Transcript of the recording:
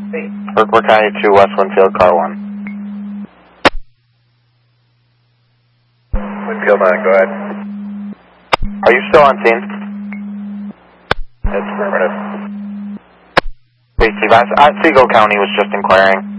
We're County 2, West Winfield, car 1. Winfield 9, go ahead. Are you still on scene? That's affirmative. Hey, Steve, Siegel County was just inquiring.